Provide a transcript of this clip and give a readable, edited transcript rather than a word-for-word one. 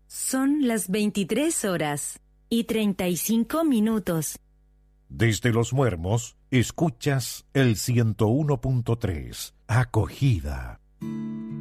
Son las 23:35. Desde Los Muermos, escuchas el 101.3, Acogida.